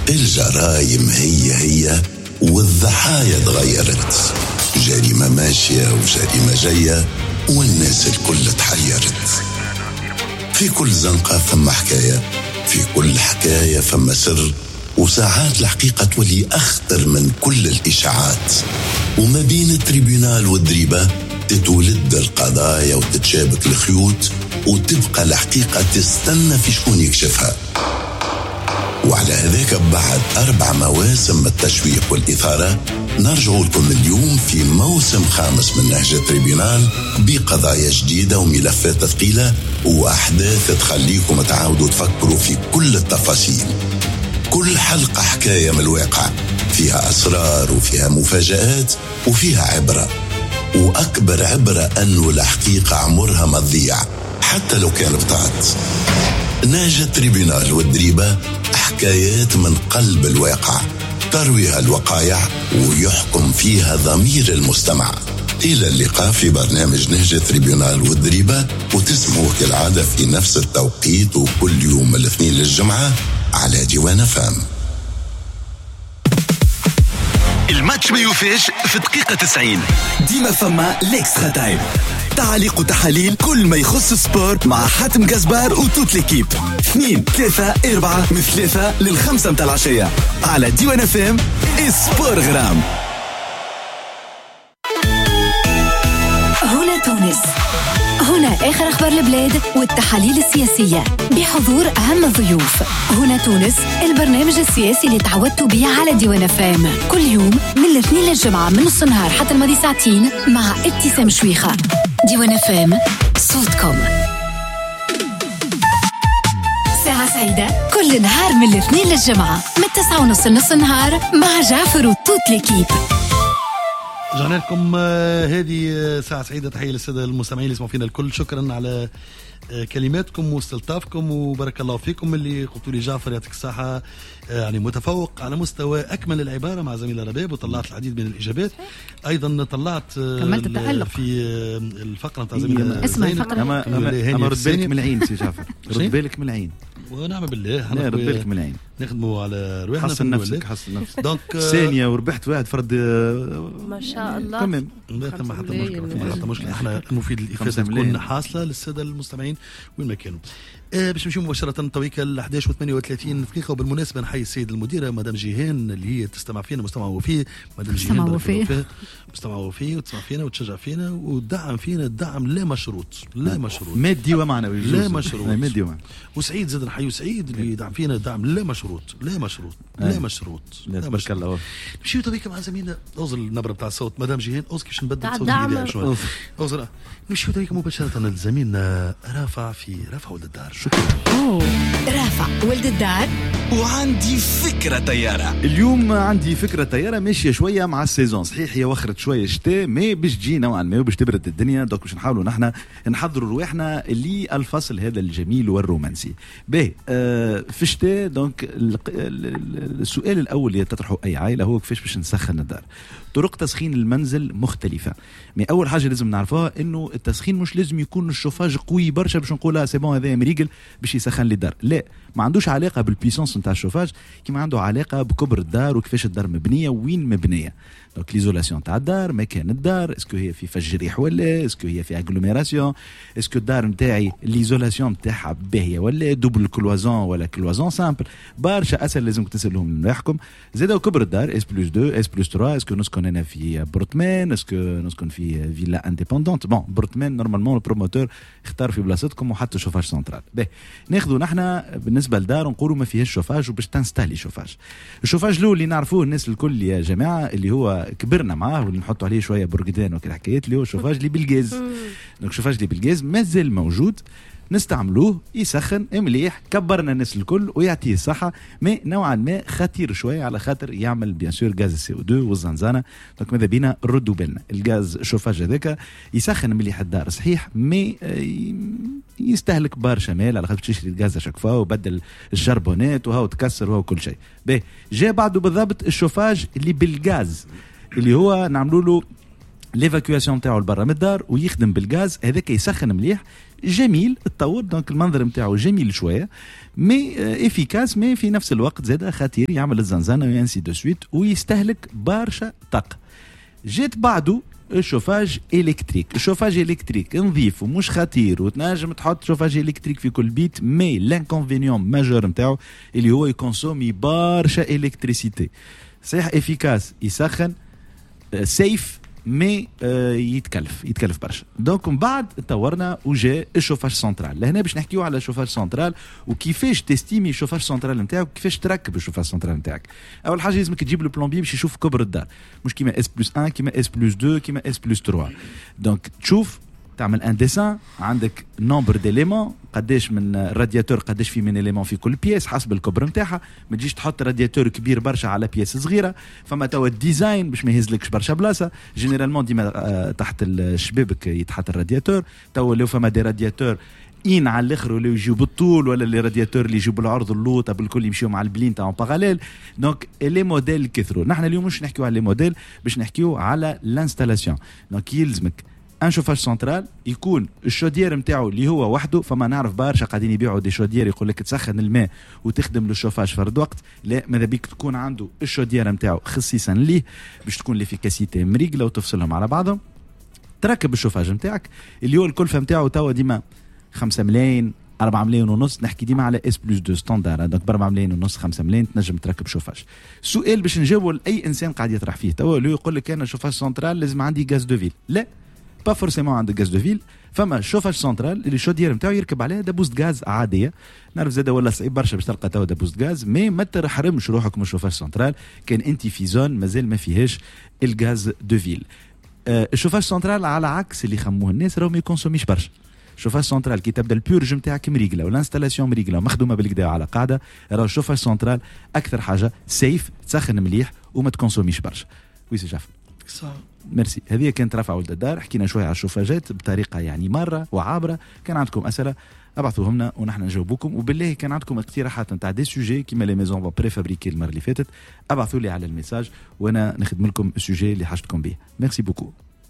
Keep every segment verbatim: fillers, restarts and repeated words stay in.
الجرايم هي هي والضحايا تغيرت، جريمة ماشية وجريمة جاية والناس الكل تحيرت. في كل زنقة فما حكاية، في كل حكاية فما سر، وساعات الحقيقة تولي أخطر من كل الإشاعات. وما بين التريبيونال والدريبة تتولد القضايا وتتشابك الخيوط، وتبقى الحقيقة تستنى في شكون يكشفها. وعلى هذاك بعد أربع مواسم من التشويق والإثارة نرجع لكم اليوم في موسم خامس من نهج التريبيونال بقضايا جديدة وملفات ثقيلة وأحداث تخليكم تعاودوا تفكروا في كل التفاصيل. كل حلقة حكاية من الواقع، فيها أسرار وفيها مفاجآت وفيها عبرة، وأكبر عبرة أنه الحقيقة عمرها ما تضيع حتى لو كان بطاعت. نهج التريبيونال والدريبة حكايات من قلب الواقع ترويها الوقائع ويحكم فيها ضمير المستمع. إلى اللقاء في برنامج نهج التريبيونال والدريبة، وتسمعوا كالعادة في نفس التوقيت وكل يوم الاثنين للجمعة على ديوان فام. الماتش ما يوفاش في دقيقة تسعين، ديما فما ليكسترا تايم، تعليق وتحاليل كل ما يخص السبور مع حاتم جزبار وتوت ليكيب. اثنين ثلاثة أربعة من ثلاثة للخمسة متاع العشية على ديوان اف ام. سبور غرام. هنا تونس، هنا آخر أخبار البلاد والتحاليل السياسية بحضور أهم الضيوف. هنا تونس، البرنامج السياسي اللي تعودتوا به على ديوان فام كل يوم من الاثنين للجمعة من نص النهار حتى الماضي ساعتين مع ابتسام شويخة. ديوان فام، صوتكم. ساعة سعيدة كل نهار من الاثنين للجمعة من تسعة ونص لنص النهار مع جعفر وتوت ليكيب. رجعنا لكم. هذه ساعة سعيدة. تحية للسادة المستمعين اللي يسمعوا فينا الكل. شكرا على كلماتكم واستلطافكم وبارك الله فيكم. اللي قلتوا لي جعفر يعطيك الصحة يعني متفوق على مستوى أكمل العبارة مع زميلة رباب، وطلعت العديد من الإجابات. أيضا طلعت في الفقرة بتاع زميلة اسمها الفقرة. أما, أما رد بالك من العين سي جعفر، رد بالك من العين. ونعم بالله لا رد بالك من العين، نخدموا على رواحنا. حسن نفسك حسن نفسك. دونك ثانية وربحت واحد فرد ما شاء الله. تمام. لا تم حتى مشكلة حتى مشكلة. احنا المفيد الإفادة تكون حاصلة للسادة المستمعين وين ما كانوا. آه باش نمشيو مباشرة تويك ال أحد عشر وثمانية وثلاثين دقيقة. وبالمناسبة نحيي السيد المديرة مدام جيهان اللي هي تستمع فينا، مستمع وفيه. مدام جيهان مستمع مستمع وفيه وتسمع فينا وتشجع فينا وتدعم فينا الدعم لا مشروط، لا مشروط مادي ومعنوي، لا مشروط مادي ومعنوي. وسعيد زاد نحيي سعيد اللي يدعم فينا دعم لا مشروط، لا مشروط لا مشروط لا مشروط. نمشيو تويك مع زميلنا اوزر النبرة بتاع الصوت مدام جيهان. اوزر كيفاش نبدل صوت البداية شوية. اوزر نمشيو تويك مباشرة لزميلنا رافع في رافع ولد الدار. شكرا. أوه. رافع ولد الدار. وعندي فكرة طيارة اليوم. عندي فكرة طيارة ماشية شوية مع السيزون. صحيح هي وخرت شوية شتاء مي باش تجي نوعا ما وباش تبرد الدنيا. دوك باش نحاولوا نحن نحضروا رواحنا للفصل هذا الجميل والرومانسي. باهي آه في الشتاء دونك السؤال الأول اللي تطرحه أي عائلة هو كيفاش باش نسخن الدار. طرق تسخين المنزل مختلفة. مي أول حاجة لازم نعرفها إنه التسخين مش لازم يكون الشوفاج قوي برشا باش نقولها سي بون هذا مريقل باش يسخن لي الدار. لا، ما عندوش علاقة بالبيسونس نتاع الشوفاج كما عنده علاقة بكبر الدار وكيفاش الدار مبنية وين مبنية. دونك ليزولاسيون تاع الدار، مكان الدار، اسكو هي في فج ريح ولا اسكو هي في اغلوميراسيون، اسكو الدار نتاعي ليزولاسيون تاعها باهيه ولا دوبل كلوازون ولا كلوازون سامبل. برشا اسئله لازم تسالهم نريحكم. زيد كبر الدار اس بلس اثنين اس بلس ثلاثة، اسكو نسكن انا في بروتمان، اسكو نسكن في فيلا انديبوندونت. بون بروتمان نورمالمون البروموتور اختار في بلاصتكم وحط شوفاج سنترال. باهي ناخذوا نحن بالنسبه للدار نقولوا ما فيهاش شوفاج وباش تنستالي شوفاج. الشوفاج الاول اللي نعرفوه الناس الكل يا جماعه اللي هو كبرنا معاه واللي نحطوا عليه شويه برقدان وكل حكايات اللي هو الشوفاج اللي بالغاز. دونك الشوفاج اللي بالغاز مازال موجود نستعملوه يسخن مليح. كبرنا الناس الكل ويعطيه الصحه مي نوعا ما خطير شويه على خاطر يعمل بيان سور غاز السي او اثنين والزنزانه. دونك ماذا بينا ردوا بالنا. الغاز الشوفاج هذاك يسخن مليح الدار صحيح مي يستهلك برشا مال على خاطر تشري الغاز شاك فوا وبدل الشربونات وهو تكسر وهو كل شيء. باهي جاء بعده بالضبط الشوفاج اللي بالغاز اللي هو نعملوا له ليفاكيواسيون نتاعو لبرا من الدار ويخدم بالغاز هذاك يسخن مليح جميل التطور دونك المنظر نتاعو جميل شويه مي افيكاس مي في نفس الوقت زاد خطير يعمل الزنزانه وينسي دو سويت ويستهلك برشا طاقه. جيت بعده الشوفاج الكتريك. الشوفاج الكتريك نظيف ومش خطير وتنجم تحط شوفاج الكتريك في كل بيت مي لانكونفينيون ماجور نتاعو اللي هو يكونسومي برشا الكتريسيتي. صحيح افيكاس يسخن سيف مي آه يتكلف يتكلف برشا. دونك من بعد تطورنا وجاء الشوفاج سنترال. لهنا باش نحكيو على الشوفاج سنترال وكيفاش تستيمي الشوفاج سنترال نتاعك وكيفاش تركب الشوفاج سنترال نتاعك. اول حاجه لازمك تجيب لو بلومبي باش يشوف كبر الدار مش كيما اس بلس واحد كيما اس بلس اثنين كيما اس بلس ثلاثة. دونك تشوف تعمل ان ديسان عندك نومبر ديليمون قداش من الرادياتور قداش في من اليمون في كل بيس حسب الكبر نتاعها. ما تجيش تحط رادياتور كبير برشا على بيس صغيره. فما توا الديزاين باش ما يهزلكش برشا بلاصه. جينيرالمون ديما تحت الشبابك يتحط الرادياتور. توا لو فما دي رادياتور ان على الاخر ولا يجيو بالطول ولا لي رادياتور اللي يجيو بالعرض اللوطه بالكل يمشيو مع البلين تاع باراليل. دونك لي موديل كثروا. نحن اليوم مش نحكيو على لي موديل باش نحكيو على لانستالاسيون. دونك يلزمك ان شوفاج سنترال يكون الشودير نتاعو اللي هو وحده. فما نعرف برشا قاعدين يبيعوا دي شودير يقول لك تسخن الماء وتخدم للشوفاج فرد وقت. لا ماذا بيك تكون عنده الشودير نتاعو خصيصا ليه باش تكون ليفيكاسيتي مريقله وتفصلهم على بعضهم. تركب الشوفاج نتاعك اللي هو الكلفه نتاعو توا ديما خمسة ملايين أربعة ملايين ونص. نحكي ديما على اس بلس دو ستاندار. دونك ب أربعة ملايين ونص خمسة ملايين تنجم تركب شوفاج. سؤال باش نجاوبه لاي انسان قاعد يطرح فيه توا اللي يقول لك انا شوفاج سنترال لازم عندي غاز دو فيل. لا با فورسيمون عندك غاز دو فيل. فما شوفاج سنترال اللي شودير نتاعو يركب عليها دبوس غاز عاديه. نعرف زاده ولا صعيب برشا باش تلقى توا دبوس غاز مي ما تحرمش روحك من الشوفاج سنترال كان انت في زون مازال ما فيهاش الغاز دو فيل. آه الشوفاج سنترال على عكس اللي خموه الناس راهو ما يكونسوميش برشا. شوفاج سنترال كي تبدا البيورج نتاعك مريقله والانستالاسيون مريقله ومخدومه بالكدا على قاعده راه الشوفاج سنترال اكثر حاجه سيف تسخن مليح وما تكونسوميش برشا. وي سي جعفر صح. ميرسي. هذه كانت رفع ولد الدار. حكينا شويه على الشوفاجات بطريقه يعني مره وعابره. كان عندكم اسئله ابعثوهم لنا ونحن نجاوبوكم. وبالله كان عندكم اقتراحات نتاع دي سوجي كيما لي ميزون با بريفابريكي المره اللي فاتت ابعثوا لي على الميساج وانا نخدم لكم السوجي اللي حاجتكم به. ميرسي بوكو.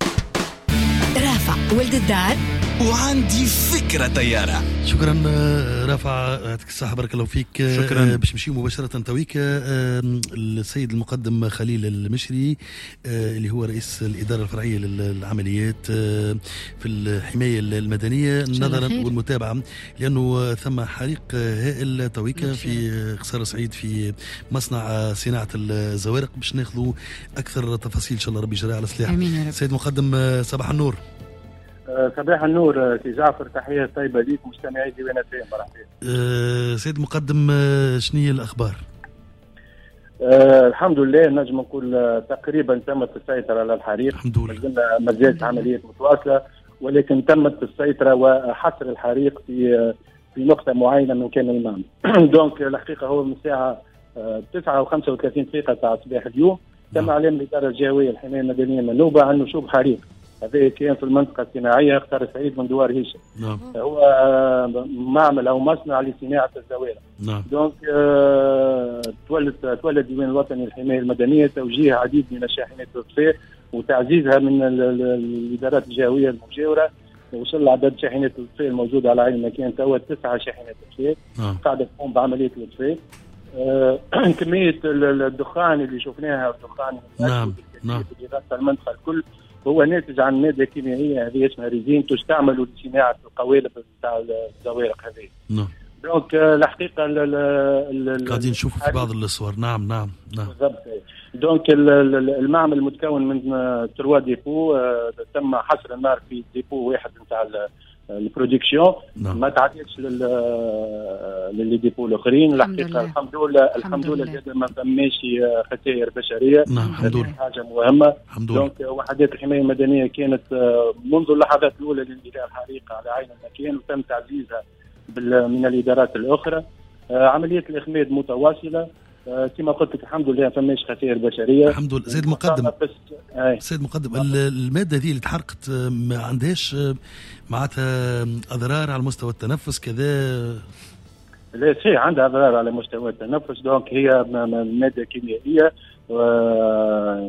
رافع ولد الدار وعندي فكرة طيارة. شكرا رافع يعطيك الصحة بارك الله فيك. شكرا. باش نمشيو مباشرة تويك السيد المقدم خليل المشري اللي هو رئيس الإدارة الفرعية للعمليات في الحماية المدنية نظرا والمتابعة لأنه ثم حريق هائل تويك في خسارة سعيد في مصنع صناعة الزوارق. باش ناخذوا أكثر تفاصيل إن شاء الله ربي يجري على صلاح. سيد مقدم صباح النور. صباح النور سي جعفر. تحية طيبة ليك مستمعي ديوان اف ام. مرحبا. أه سيد مقدم شنو هي الأخبار؟ أه الحمد لله نجم نقول تقريبا تمت السيطرة على الحريق. الحمد لله. ما زالت عمليات متواصلة ولكن تمت السيطرة وحصر الحريق في في نقطة معينة من كامل المعمل. دونك الحقيقة هو من الساعة تسعة وخمسة وثلاثين دقيقة تاع صباح اليوم تم إعلان الإدارة الجهوية الحماية المدنية منوبة عن نشوب حريق. هذا كان في المنطقة الصناعية اختار سعيد من دوار هيشم. نعم. هو معمل أو مصنع لصناعة الزوارق. نعم. دونك آه تولد تولد الديوان الوطني للحماية المدنية توجيه عديد من الشاحنات الإطفاء وتعزيزها من الإدارات الجهوية المجاورة. وصل عدد شاحنات الإطفاء الموجودة على عين المكان توا تسعة شاحنات إطفاء. نعم. قاعدة تقوم بعملية الإطفاء. آه كمية الدخان اللي شفناها والدخان نعم نعم اللي غطى المنطقة الكل هو ناتج عن مادة كيميائية هذه اسمها ريزين تستعمل لصناعة القوالب تاع الزوارق هذه. نعم. دونك الحقيقة قاعدين نشوف في بعض الصور. نعم نعم نعم. بالضبط. دونك المعمل متكون من تروا ديبو. تم حصر النار في ديبو واحد نتاع البرودكسيون. نعم. ما تعديتش للي ديبو الاخرين. الحقيقه الحمد لله الحمد لله زاد ما فماش خسائر بشريه. نعم الحمد لله. حاجه مهمه. الحمد لله. دونك وحدات الحمايه المدنيه كانت منذ اللحظات الاولى لاندلاع الحريق على عين المكان وتم تعزيزها من الادارات الاخرى. عمليه الاخماد متواصله كما قلت لك الحمد لله ما فماش خسائر بشريه الحمد لله. سيد مقدم سيد مقدم الماده هذه اللي تحرقت ما عندهاش معناتها اضرار على مستوى التنفس كذا؟ لا شيء عندها اضرار على مستوى التنفس. دونك هي ماده كيميائيه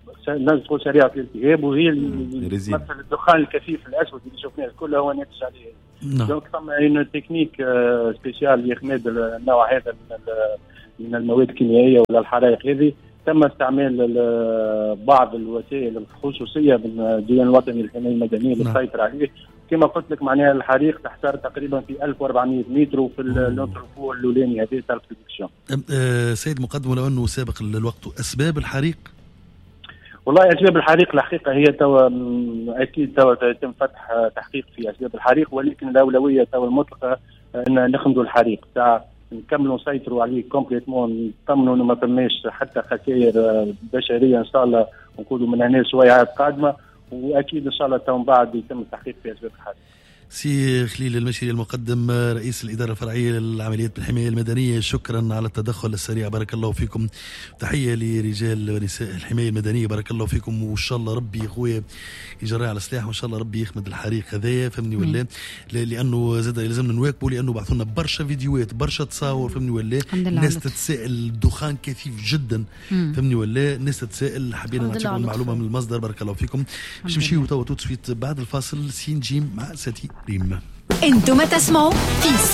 نقول سريعه الالتهاب، وهي اللي تمثل الدخان الكثيف الاسود اللي شفناه الكل هو ناتج عليه. دونك ثم ان تكنيك سبيسيال لاخماد النوع هذا من من المواد الكيميائيه ولا الحرائق هذه، تم استعمال بعض الوسائل الخصوصيه من الديوان الوطني للحمايه المدنيه للسيطره عليه. كما قلت لك معناها الحريق تحتار تقريبا في ألف وأربعمائة متر، وفي الانترفو الاولاني هذه تاع البرودكسيون. أه سيد مقدم، ولو انه سابق الوقت، اسباب الحريق؟ والله اسباب الحريق الحقيقه هي توا اكيد توا يتم فتح تحقيق في اسباب الحريق، ولكن الاولويه توا المطلقه ان نخمدوا الحريق تاع نكملوا نسيطروا عليه كومبليتمون، نطمنوا انه ما تماش حتى خسائر بشريه ان شاء الله، ونقولوا من هنا سويعات قادمه، واكيد ان شاء الله تو من بعد يتم التحقيق في اسباب الحريق. سي خليل المشري المقدم رئيس الإدارة الفرعية للعمليات بالحماية المدنية، شكرا على التدخل السريع، بارك الله فيكم. تحية لرجال ونساء الحماية المدنية، بارك الله فيكم، وإن شاء الله ربي خويا يجري على السلاح، وإن شاء الله ربي يخمد الحريق هذايا، فهمني ولا؟ لأنه زاد لازمنا نواكبوا، لأنه بعثوا لنا برشا فيديوهات برشا تصاور، فهمني ولا؟ الناس تتساءل، الدخان كثيف جدا، فهمني ولا؟ الناس تتساءل، حبينا نعطيكم المعلومة من المصدر، بارك الله فيكم. باش نمشيو توا توت سويت بعد الفاصل سين جيم مع ساتي ريم. انتم تسمعوا في